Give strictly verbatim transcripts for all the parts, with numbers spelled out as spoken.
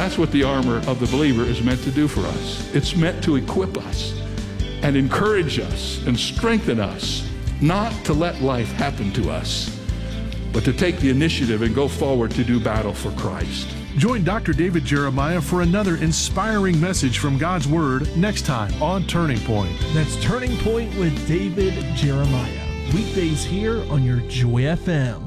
That's what the armor of the believer is meant to do for us. It's meant to equip us and encourage us and strengthen us, not to let life happen to us, but to take the initiative and go forward to do battle for Christ. Join Doctor David Jeremiah for another inspiring message from God's Word next time on Turning Point. That's Turning Point with David Jeremiah. Weekdays here on your Joy F M.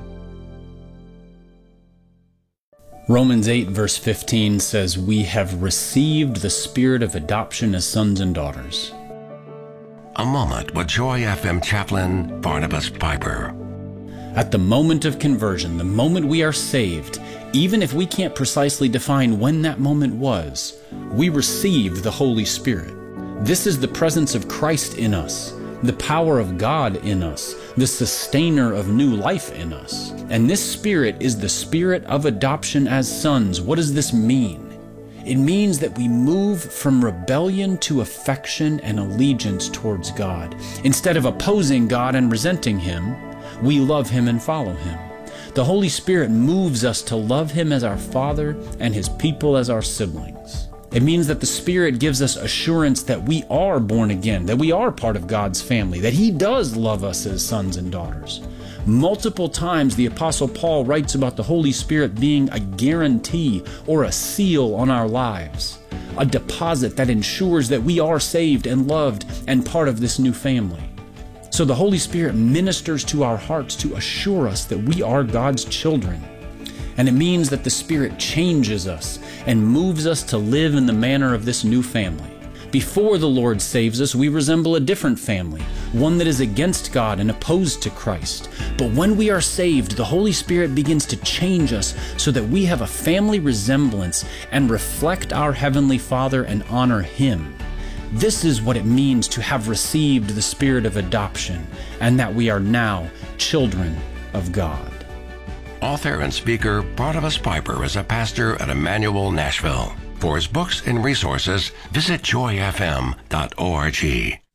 Romans eight verse fifteen says, "We have received the spirit of adoption as sons and daughters." A moment with Joy F M chaplain Barnabas Piper. At the moment of conversion, the moment we are saved, even if we can't precisely define when that moment was, we receive the Holy Spirit. This is the presence of Christ in us, the power of God in us, the sustainer of new life in us. And this Spirit is the Spirit of adoption as sons. What does this mean? It means that we move from rebellion to affection and allegiance towards God. Instead of opposing God and resenting Him, we love Him and follow Him. The Holy Spirit moves us to love Him as our Father and His people as our siblings. It means that the Spirit gives us assurance that we are born again, that we are part of God's family, that He does love us as sons and daughters. Multiple times the Apostle Paul writes about the Holy Spirit being a guarantee or a seal on our lives, a deposit that ensures that we are saved and loved and part of this new family. So the Holy Spirit ministers to our hearts to assure us that we are God's children. And it means that the Spirit changes us and moves us to live in the manner of this new family. Before the Lord saves us, we resemble a different family, one that is against God and opposed to Christ. But when we are saved, the Holy Spirit begins to change us so that we have a family resemblance and reflect our Heavenly Father and honor Him. This is what it means to have received the Spirit of adoption and that we are now children of God. Author and speaker Barnabas Piper is a pastor at Emmanuel, Nashville. For his books and resources, visit joy f m dot org.